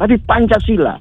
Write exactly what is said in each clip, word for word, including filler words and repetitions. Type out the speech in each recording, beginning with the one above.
tapi Pancasila.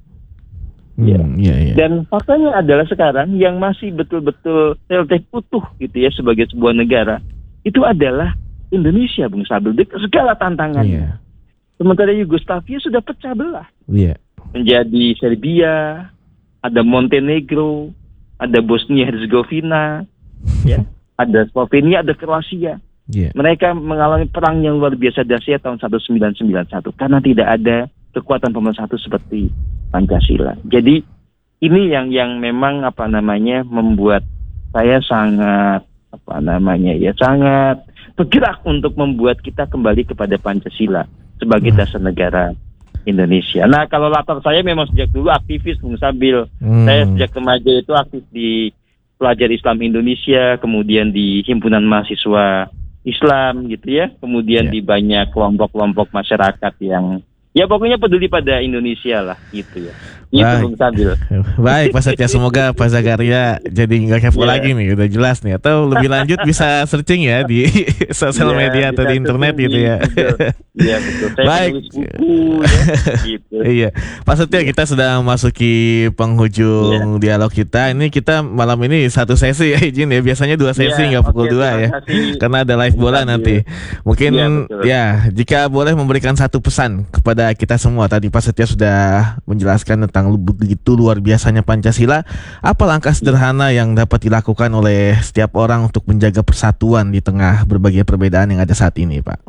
Hmm, ya. Iya, iya. Dan faktanya adalah sekarang yang masih betul-betul relatif utuh gitu ya sebagai sebuah negara, itu adalah Indonesia, Bung Sabil, dengan segala tantangannya. Iya. Sementara Yugoslavia sudah pecah belah. Iya. Menjadi Serbia, ada Montenegro, ada Bosnia Herzegovina, ya, ada Slovenia, ada Kroasia. Yeah. Mereka mengalami perang yang luar biasa dahsyat tahun seribu sembilan ratus sembilan puluh satu karena tidak ada kekuatan pemersatu seperti Pancasila. Jadi ini yang yang memang apa namanya membuat saya sangat apa namanya ya sangat bergerak untuk membuat kita kembali kepada Pancasila sebagai dasar negara Indonesia. Nah, kalau latar saya memang sejak dulu aktivis, Bung Sabil. Hmm. Saya sejak remaja itu aktif di Pelajar Islam Indonesia, kemudian di Himpunan Mahasiswa Islam gitu ya, kemudian yeah. di banyak kelompok-kelompok masyarakat yang ya pokoknya peduli pada Indonesia lah gitu ya. Itu Bung Sabil. Baik Pak Setia, semoga Pak Zakaria jadi nggak kepo yeah. lagi nih, udah jelas nih. Atau lebih lanjut bisa searching ya di sosial yeah, media atau di internet gitu ya. Iya betul. Saya baik. Buku, ya, gitu. Iya, Pak Setia, kita sudah memasuki penghujung yeah. dialog kita. Ini kita malam ini satu sesi ya, izin ya. Biasanya dua sesi nggak yeah, pukul okay, dua ya, kasih. Karena ada live bola nanti. Mungkin yeah, ya, jika boleh memberikan satu pesan kepada kita semua. Tadi Pak Setia sudah menjelaskan tentang begitu luar biasanya Pancasila. Apa langkah sederhana yang dapat dilakukan oleh setiap orang untuk menjaga persatuan di tengah berbagai perbedaan yang ada saat ini, Pak?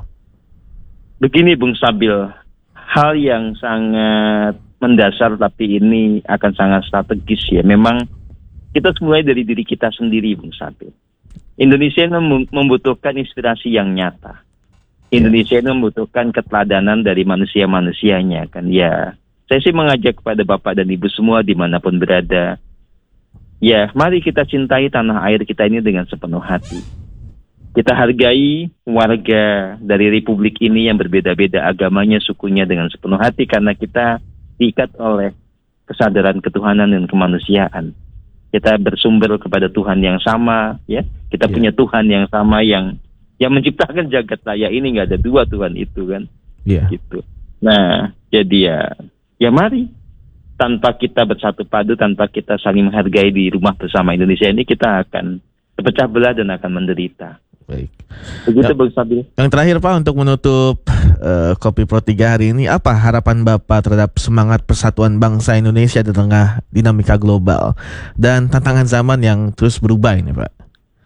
Begini Bung Sabil, hal yang sangat mendasar tapi ini akan sangat strategis ya. Memang kita mulai dari diri kita sendiri, Bung Sabil. Indonesia membutuhkan inspirasi yang nyata. Indonesia ini membutuhkan keteladanan dari manusia-manusianya kan ya. Saya sih mengajak kepada Bapak dan Ibu semua dimanapun berada, ya mari kita cintai tanah air kita ini dengan sepenuh hati. Kita hargai warga dari Republik ini yang berbeda-beda agamanya, sukunya dengan sepenuh hati karena kita diikat oleh kesadaran ketuhanan dan kemanusiaan. Kita bersumber kepada Tuhan yang sama, ya. Kita yeah. punya Tuhan yang sama yang yang menciptakan jagat raya ini, nggak ada dua Tuhan itu kan. Yeah. Gitu. Nah, jadi ya ya mari tanpa kita bersatu padu, tanpa kita saling menghargai di rumah bersama Indonesia ini, kita akan terpecah belah dan akan menderita. Baik. Begitu ya, Bang Sabil. Yang terakhir Pak, untuk menutup uh, Kopi Pro tiga hari ini, apa harapan Bapak terhadap semangat persatuan bangsa Indonesia di tengah dinamika global dan tantangan zaman yang terus berubah ini, Pak?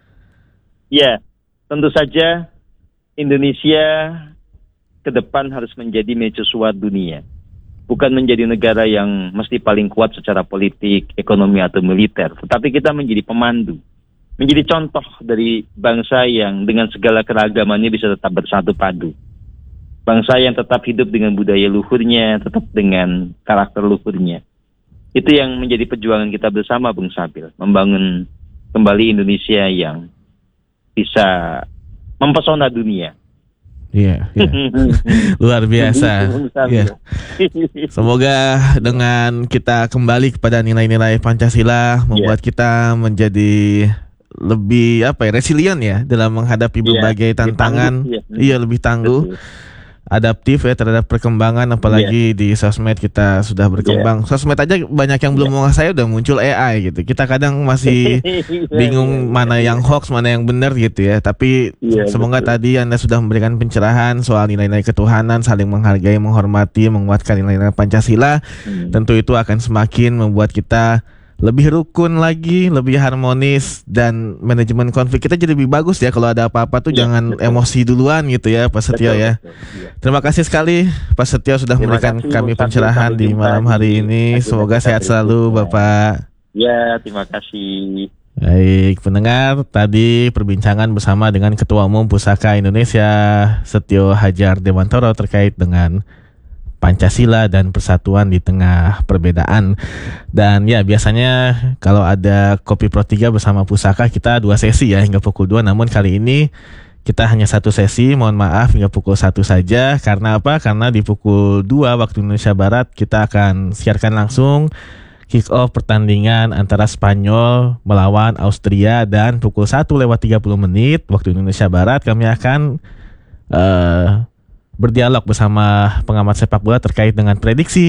Ya, tentu saja Indonesia ke depan harus menjadi mercusuar dunia. Bukan menjadi negara yang mesti paling kuat secara politik, ekonomi, atau militer. Tetapi kita menjadi pemandu. Menjadi contoh dari bangsa yang dengan segala keragamannya bisa tetap bersatu padu. Bangsa yang tetap hidup dengan budaya luhurnya, tetap dengan karakter luhurnya. Itu yang menjadi perjuangan kita bersama, Bung Sabil. Membangun kembali Indonesia yang bisa mempesona dunia. Iya, yeah, yeah. Luar biasa. Yeah. Semoga dengan kita kembali kepada nilai-nilai Pancasila membuat yeah. kita menjadi lebih apa ya resilient ya dalam menghadapi berbagai yeah. tantangan. Iya, yeah. yeah, lebih tangguh. Betul. Adaptif ya terhadap perkembangan, apalagi yeah. di sosmed kita sudah berkembang. Yeah. Sosmed aja banyak yang belum yeah. menguasai udah muncul A I gitu. Kita kadang masih bingung mana yang hoax, mana yang benar gitu ya. Tapi yeah, semoga betul. Tadi Anda sudah memberikan pencerahan soal nilai-nilai ketuhanan, saling menghargai, menghormati, menguatkan nilai-nilai Pancasila. Hmm. Tentu itu akan semakin membuat kita lebih rukun lagi, lebih harmonis, dan manajemen konflik kita jadi lebih bagus ya. Kalau ada apa-apa tuh ya, jangan betul. emosi duluan gitu ya Pak Setio betul, ya. Betul, ya. Terima kasih sekali Pak Setio sudah Terima memberikan kasih, kami pencerahan di malam hari ini. Semoga sehat selalu Bapak. Ya, terima kasih. Baik pendengar, tadi perbincangan bersama dengan Ketua Umum Pusaka Indonesia Setio Hadjar Dewantoro terkait dengan Pancasila dan persatuan di tengah perbedaan. Dan ya biasanya kalau ada Kopi Pro tiga bersama Pusaka kita dua sesi ya hingga pukul dua. Namun kali ini kita hanya satu sesi, mohon maaf hingga pukul satu saja. Karena apa? Karena di pukul dua waktu Indonesia Barat kita akan siarkan langsung kick off pertandingan antara Spanyol melawan Austria. Dan pukul satu lewat tiga puluh menit waktu Indonesia Barat kami akan uh, berdialog bersama pengamat sepak bola terkait dengan prediksi